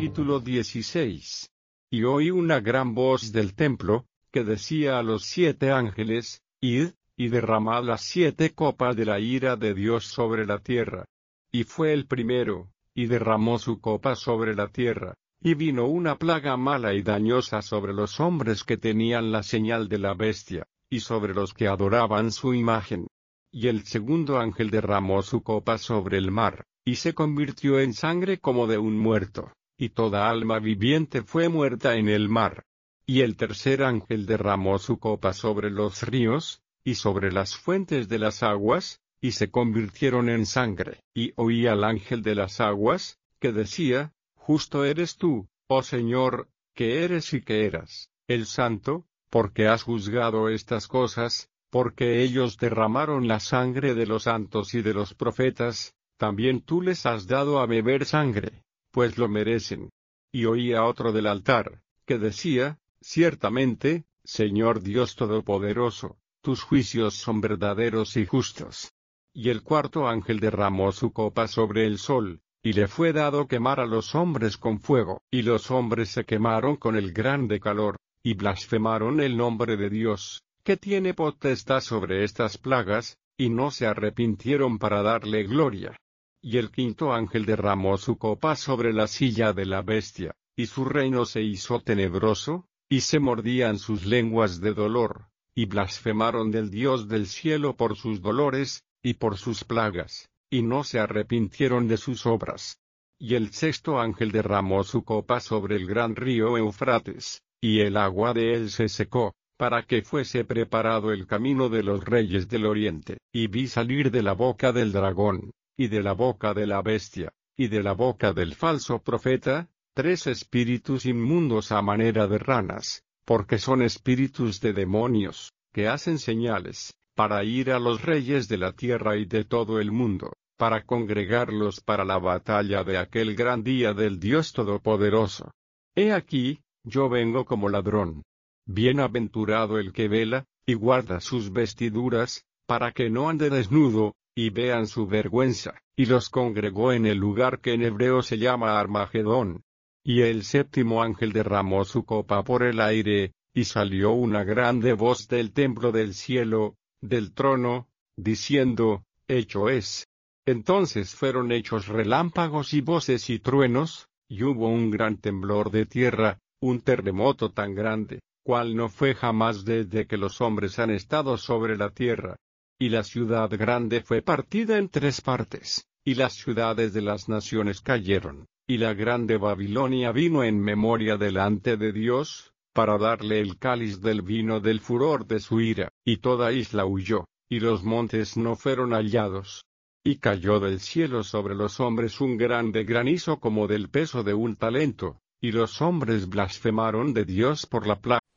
Capítulo 16. Y oí una gran voz del templo, que decía a los 7 ángeles, Id, y derramad las 7 copas de la ira de Dios sobre la tierra. Y fue el primero, y derramó su copa sobre la tierra, y vino una plaga mala y dañosa sobre los hombres que tenían la señal de la bestia, y sobre los que adoraban su imagen. Y el segundo ángel derramó su copa sobre el mar, y se convirtió en sangre como de un muerto, y toda alma viviente fue muerta en el mar. Y el tercer ángel derramó su copa sobre los ríos, y sobre las fuentes de las aguas, y se convirtieron en sangre. Y oí al ángel de las aguas, que decía, Justo eres tú, oh Señor, que eres y que eras, el Santo, porque has juzgado estas cosas, porque ellos derramaron la sangre de los santos y de los profetas, también tú les has dado a beber sangre, pues lo merecen. Y oí a otro del altar, que decía, Ciertamente, Señor Dios Todopoderoso, tus juicios son verdaderos y justos. Y el cuarto ángel derramó su copa sobre el sol, y le fue dado quemar a los hombres con fuego. Y los hombres se quemaron con el grande calor, y blasfemaron el nombre de Dios, que tiene potestad sobre estas plagas, y no se arrepintieron para darle gloria. Y el quinto ángel derramó su copa sobre la silla de la bestia, y su reino se hizo tenebroso, y se mordían sus lenguas de dolor, y blasfemaron del Dios del cielo por sus dolores, y por sus plagas, y no se arrepintieron de sus obras. Y el sexto ángel derramó su copa sobre el gran río Eufrates, y el agua de él se secó, para que fuese preparado el camino de los reyes del oriente. Y vi salir de la boca del dragón, y de la boca de la bestia, y de la boca del falso profeta, 3 espíritus inmundos a manera de ranas, porque son espíritus de demonios, que hacen señales, para ir a los reyes de la tierra y de todo el mundo, para congregarlos para la batalla de aquel gran día del Dios Todopoderoso. He aquí, yo vengo como ladrón. Bienaventurado el que vela, y guarda sus vestiduras, para que no ande desnudo, y vean su vergüenza. Y los congregó en el lugar que en hebreo se llama Armagedón. Y el séptimo ángel derramó su copa por el aire, y salió una grande voz del templo del cielo, del trono, diciendo, Hecho es. Entonces fueron hechos relámpagos y voces y truenos, y hubo un gran temblor de tierra, un terremoto tan grande, cual no fue jamás desde que los hombres han estado sobre la tierra. Y la ciudad grande fue partida en 3 partes, y las ciudades de las naciones cayeron, y la grande Babilonia vino en memoria delante de Dios, para darle el cáliz del vino del furor de su ira, y toda isla huyó, y los montes no fueron hallados. Y cayó del cielo sobre los hombres un grande granizo como del peso de un talento, y los hombres blasfemaron de Dios por la plaga.